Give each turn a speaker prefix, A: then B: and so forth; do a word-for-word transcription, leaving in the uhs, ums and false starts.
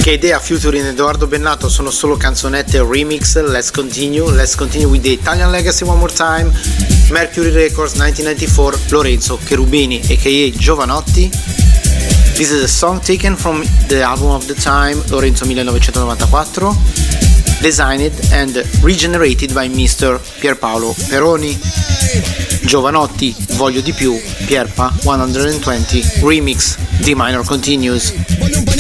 A: Che idea featuring Edoardo Bennato sono solo canzonette remix. Let's continue, let's continue with the Italian legacy one more time. Mercury Records nineteen ninety-four, Lorenzo Cherubini aka Giovanotti. This is a song taken from the album of the time, Lorenzo millenovecentonovantaquattro, designed and regenerated by mister Pierpaolo Peroni. Giovanotti, Voglio di più, Pierpa one hundred twenty, remix, D minor continues.